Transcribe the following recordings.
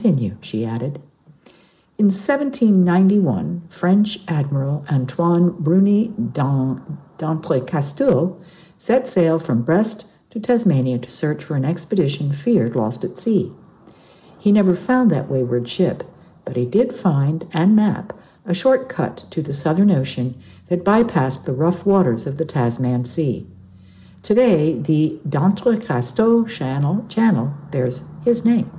Continue, she added. In 1791, French Admiral Antoine Bruni d'Entrecasteaux set sail from Brest to Tasmania to search for an expedition feared lost at sea. He never found that wayward ship, but he did find and map a shortcut to the Southern Ocean that bypassed the rough waters of the Tasman Sea. Today, the d'Entrecasteaux channel bears his name.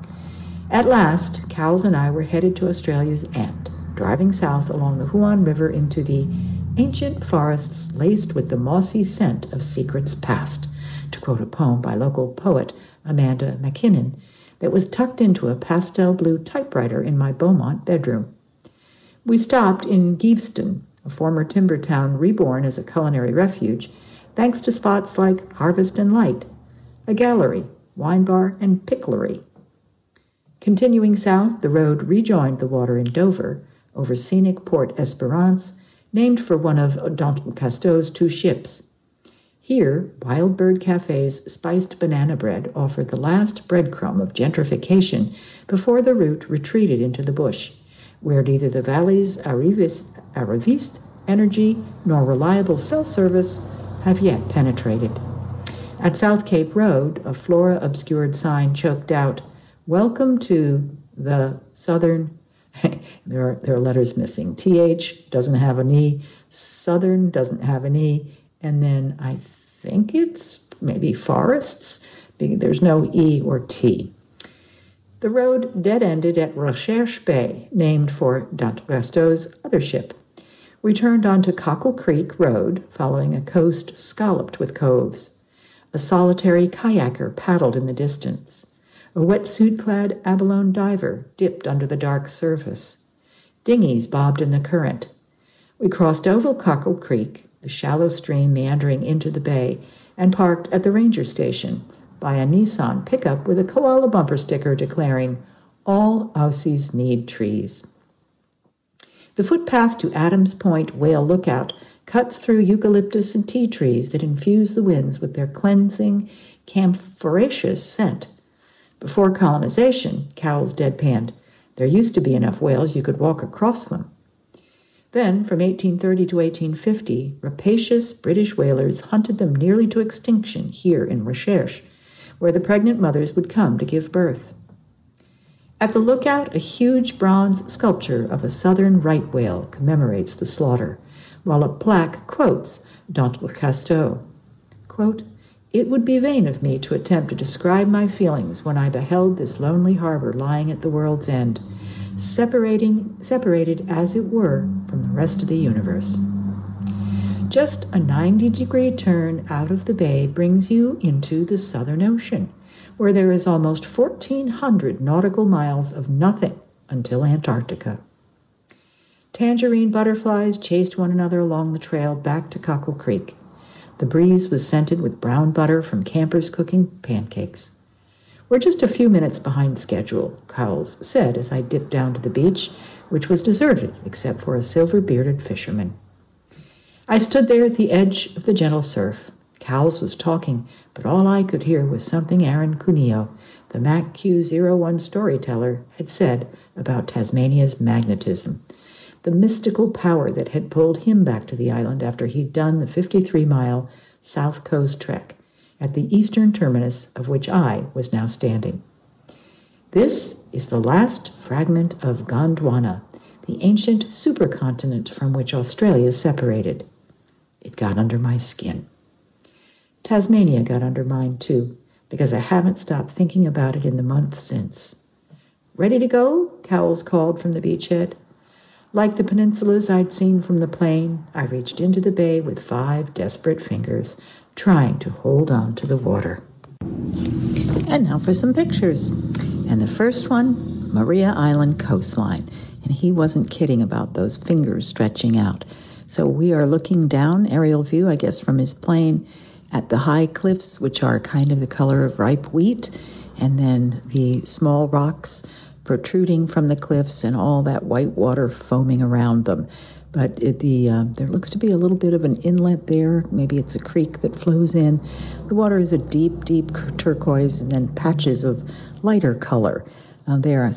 At last, Cowles and I were headed to Australia's end, driving south along the Huon River into the ancient forests laced with the mossy scent of secrets past, to quote a poem by local poet Amanda McKinnon that was tucked into a pastel blue typewriter in my Beaumont bedroom. We stopped in Geeveston, a former timber town reborn as a culinary refuge, thanks to spots like Harvest and Light, a gallery, wine bar, and picklery. Continuing south, the road rejoined the water in Dover, over scenic Port Esperance, named for one of d'Entrecasteaux's two ships. Here, Wild Bird Cafe's spiced banana bread offered the last breadcrumb of gentrification before the route retreated into the bush, where neither the valley's arriviste energy nor reliable cell service have yet penetrated. At South Cape Road, a flora-obscured sign choked out, "Welcome to the Southern..." there are letters missing. TH doesn't have an E, Southern doesn't have an E, and then I think it's maybe forests. There's no E or T. The road dead-ended at Recherche Bay, named for d'Entrecasteaux's other ship. We turned onto Cockle Creek Road, following a coast scalloped with coves. A solitary kayaker paddled in the distance. A wetsuit-clad abalone diver dipped under the dark surface. Dinghies bobbed in the current. We crossed Oval Cockle Creek, the shallow stream meandering into the bay, and parked at the ranger station by a Nissan pickup with a koala bumper sticker declaring, "All Aussies need trees." The footpath to Adams Point Whale Lookout cuts through eucalyptus and tea trees that infuse the winds with their cleansing, camphoraceous scent. Before colonization, Cowles deadpanned, there used to be enough whales you could walk across them. Then, from 1830 to 1850, rapacious British whalers hunted them nearly to extinction here in Recherche, where the pregnant mothers would come to give birth. At the lookout, a huge bronze sculpture of a southern right whale commemorates the slaughter, while a plaque quotes d'Entrecasteaux. Quote, "It would be vain of me to attempt to describe my feelings when I beheld this lonely harbor lying at the world's end, separated as it were from the rest of the universe." Just a 90-degree turn out of the bay brings you into the Southern Ocean, where there is almost 1,400 nautical miles of nothing until Antarctica. Tangerine butterflies chased one another along the trail back to Cockle Creek. The breeze was scented with brown butter from campers cooking pancakes. "We're just a few minutes behind schedule," Cowles said as I dipped down to the beach, which was deserted except for a silver-bearded fisherman. I stood there at the edge of the gentle surf. Cowles was talking, but all I could hear was something Aaron Cuneo, the Mac Q01 storyteller, had said about Tasmania's magnetism, the mystical power that had pulled him back to the island after he'd done the 53-mile South Coast trek, at the eastern terminus of which I was now standing. This is the last fragment of Gondwana, the ancient supercontinent from which Australia separated. It got under my skin. Tasmania got under mine too, because I haven't stopped thinking about it in the month since. "Ready to go?" Cowles called from the beachhead. Like the peninsulas I'd seen from the plain, I reached into the bay with 5 desperate fingers, trying to hold on to the water. And now for some pictures. And the first one, Maria Island coastline. And he wasn't kidding about those fingers stretching out. So we are looking down, aerial view, I guess, from his plane, at the high cliffs, which are kind of the color of ripe wheat, and then the small rocks protruding from the cliffs and all that white water foaming around them. But there looks to be a little bit of an inlet there. Maybe it's a creek that flows in. The water is a deep, deep turquoise and then patches of lighter color. They are